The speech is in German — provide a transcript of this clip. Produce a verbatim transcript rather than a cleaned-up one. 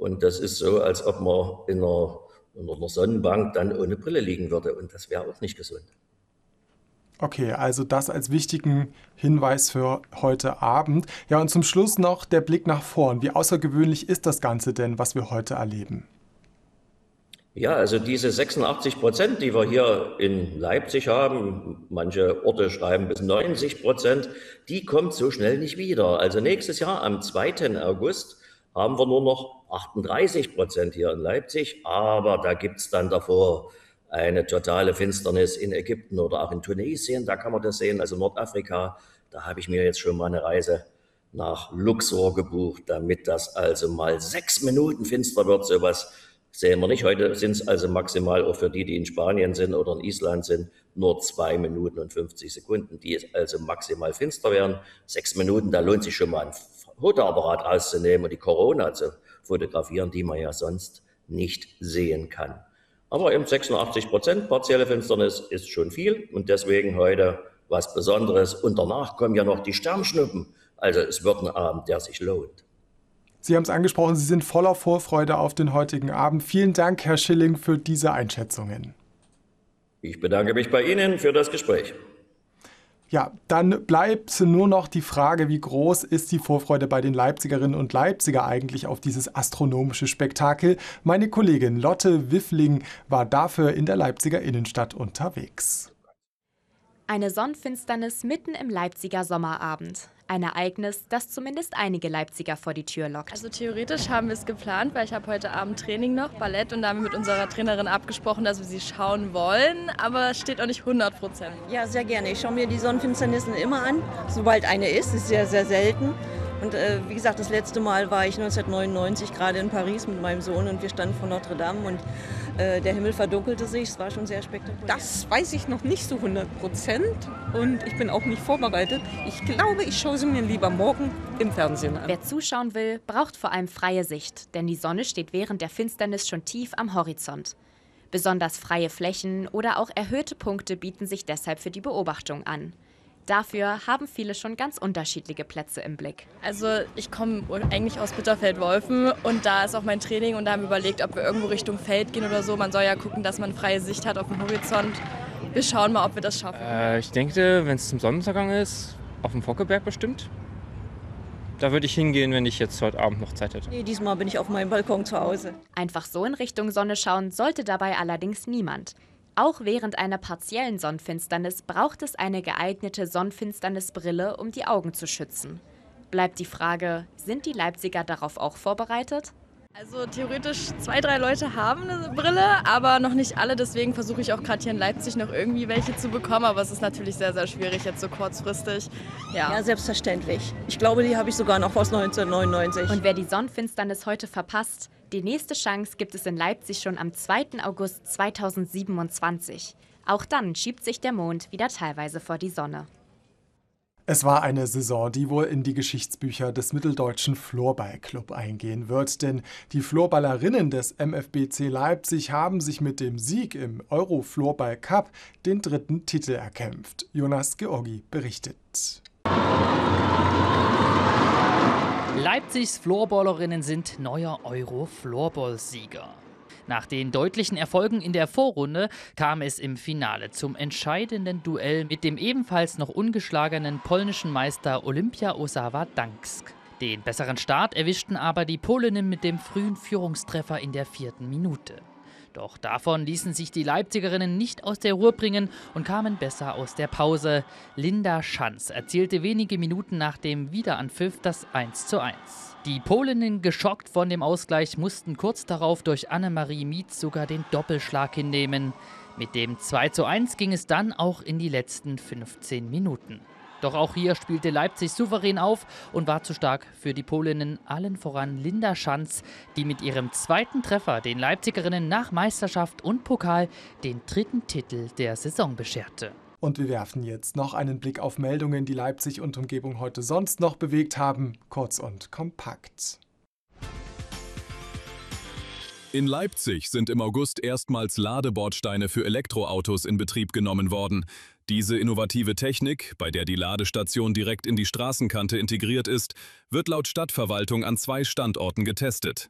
Und das ist so, als ob man in einer, in einer Sonnenbank dann ohne Brille liegen würde. Und das wäre auch nicht gesund. Okay, also das als wichtigen Hinweis für heute Abend. Ja, und zum Schluss noch der Blick nach vorn. Wie außergewöhnlich ist das Ganze denn, was wir heute erleben? Ja, also diese sechsundachtzig Prozent, die wir hier in Leipzig haben, manche Orte schreiben bis neunzig Prozent, die kommt so schnell nicht wieder. Also nächstes Jahr am zweiten August haben wir nur noch achtunddreißig Prozent hier in Leipzig, aber da gibt es dann davor eine totale Finsternis in Ägypten oder auch in Tunesien, da kann man das sehen, also Nordafrika. Da habe ich mir jetzt schon mal eine Reise nach Luxor gebucht, damit das also mal sechs Minuten finster wird, sowas sehen wir nicht. Heute sind es also maximal auch für die, die in Spanien sind oder in Island sind, nur zwei Minuten und fünfzig Sekunden, die also maximal finster werden. Sechs Minuten, da lohnt sich schon mal ein Fotoapparat auszunehmen und die Corona zu fotografieren, die man ja sonst nicht sehen kann. Aber eben sechsundachtzig Prozent partielle Finsternis ist schon viel und deswegen heute was Besonderes. Und danach kommen ja noch die Sternschnuppen. Also es wird ein Abend, der sich lohnt. Sie haben es angesprochen, Sie sind voller Vorfreude auf den heutigen Abend. Vielen Dank, Herr Schilling, für diese Einschätzungen. Ich bedanke mich bei Ihnen für das Gespräch. Ja, dann bleibt nur noch die Frage, wie groß ist die Vorfreude bei den Leipzigerinnen und Leipziger eigentlich auf dieses astronomische Spektakel? Meine Kollegin Lotte Wiffling war dafür in der Leipziger Innenstadt unterwegs. Eine Sonnenfinsternis mitten im Leipziger Sommerabend. Ein Ereignis, das zumindest einige Leipziger vor die Tür lockt. Also theoretisch haben wir es geplant, weil ich habe heute Abend Training noch, Ballett, und da haben wir mit unserer Trainerin abgesprochen, dass wir sie schauen wollen, aber es steht auch nicht hundert Prozent. Ja, sehr gerne. Ich schaue mir die Sonnenfinsternissen immer an, sobald eine ist. Das ist sehr, sehr selten. Und äh, wie gesagt, das letzte Mal war ich neunzehnhundertneunundneunzig gerade in Paris mit meinem Sohn und wir standen vor Notre Dame und äh, der Himmel verdunkelte sich. Es war schon sehr spektakulär. Das weiß ich noch nicht so hundert Prozent und ich bin auch nicht vorbereitet. Ich glaube, ich schaue sie mir lieber morgen im Fernsehen an. Wer zuschauen will, braucht vor allem freie Sicht, denn die Sonne steht während der Finsternis schon tief am Horizont. Besonders freie Flächen oder auch erhöhte Punkte bieten sich deshalb für die Beobachtung an. Dafür haben viele schon ganz unterschiedliche Plätze im Blick. Also ich komme eigentlich aus Bitterfeld-Wolfen und da ist auch mein Training und da haben wir überlegt, ob wir irgendwo Richtung Feld gehen oder so. Man soll ja gucken, dass man freie Sicht hat auf dem Horizont. Wir schauen mal, ob wir das schaffen. Äh, ich denke, wenn es zum Sonnenuntergang ist, auf dem Fockeberg bestimmt. Da würde ich hingehen, wenn ich jetzt heute Abend noch Zeit hätte. Nee, diesmal bin ich auf meinem Balkon zu Hause. Einfach so in Richtung Sonne schauen sollte dabei allerdings niemand. Auch während einer partiellen Sonnenfinsternis braucht es eine geeignete Sonnenfinsternisbrille, um die Augen zu schützen. Bleibt die Frage, sind die Leipziger darauf auch vorbereitet? Also theoretisch zwei, drei Leute haben eine Brille, aber noch nicht alle. Deswegen versuche ich auch gerade hier in Leipzig noch irgendwie welche zu bekommen. Aber es ist natürlich sehr, sehr schwierig jetzt so kurzfristig. Ja, ja, selbstverständlich. Ich glaube, die habe ich sogar noch aus neunzehnhundertneunundneunzig. Und wer die Sonnenfinsternis heute verpasst, die nächste Chance gibt es in Leipzig schon am zweiten August zweitausendsiebenundzwanzig. Auch dann schiebt sich der Mond wieder teilweise vor die Sonne. Es war eine Saison, die wohl in die Geschichtsbücher des Mitteldeutschen Floorball-Club eingehen wird, denn die Floorballerinnen des M F B C Leipzig haben sich mit dem Sieg im Euro-Floorball Cup den dritten Titel erkämpft. Jonas Georgi berichtet. Leipzigs Floorballerinnen sind neuer Euro-Floorball-Sieger. Nach den deutlichen Erfolgen in der Vorrunde kam es im Finale zum entscheidenden Duell mit dem ebenfalls noch ungeschlagenen polnischen Meister Olimpia Osawa Gdańsk. Den besseren Start erwischten aber die Polinnen mit dem frühen Führungstreffer in der vierten Minute. Doch davon ließen sich die Leipzigerinnen nicht aus der Ruhe bringen und kamen besser aus der Pause. Linda Schanz erzielte wenige Minuten nach dem Wiederanpfiff das eins zu eins. Die Polinnen, geschockt von dem Ausgleich, mussten kurz darauf durch Annemarie Mietz sogar den Doppelschlag hinnehmen. Mit dem zwei zu eins ging es dann auch in die letzten fünfzehn Minuten. Doch auch hier spielte Leipzig souverän auf und war zu stark für die Polinnen, allen voran Linda Schanz, die mit ihrem zweiten Treffer den Leipzigerinnen nach Meisterschaft und Pokal den dritten Titel der Saison bescherte. Und wir werfen jetzt noch einen Blick auf Meldungen, die Leipzig und Umgebung heute sonst noch bewegt haben, kurz und kompakt. In Leipzig sind im August erstmals Ladebordsteine für Elektroautos in Betrieb genommen worden. Diese innovative Technik, bei der die Ladestation direkt in die Straßenkante integriert ist, wird laut Stadtverwaltung an zwei Standorten getestet.